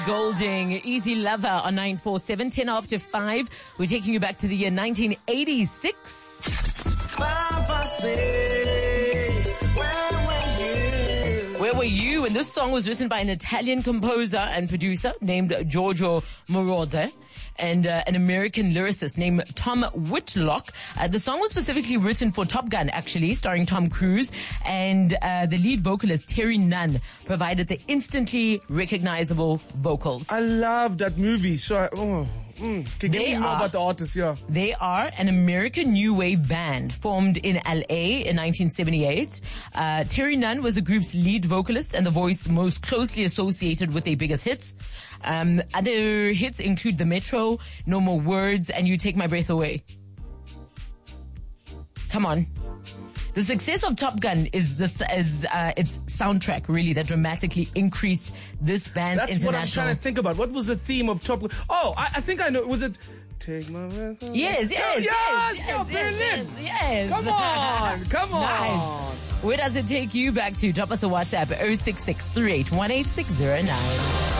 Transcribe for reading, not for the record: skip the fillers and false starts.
Golding, Easy Lover on 947, 10 after 5. We're taking you back to the year 1986. Where were you? And this song was written by an Italian composer and producer named Giorgio Moroder and an American lyricist named Tom Whitlock. The song was specifically written for Top Gun, actually, starring Tom Cruise, and the lead vocalist, Terry Nunn, provided the instantly recognizable vocals. I love that movie. So, can you give me more about the artists? Yeah, they are an American new wave band formed in LA in 1978. Terry Nunn was the group's lead vocalist and the voice most closely associated with their biggest hits. Other hits include The Metro, No More Words, and You Take My Breath Away. Come on. The success of Top Gun is its soundtrack, really, that dramatically increased this band's international. That's what I'm trying to think about. What was the theme of Top Gun? Oh, I think I know. Was it Take My Breath Away? Yes. Come on. Nice. Where does it take you back to? Drop us a WhatsApp, 066 38 18609.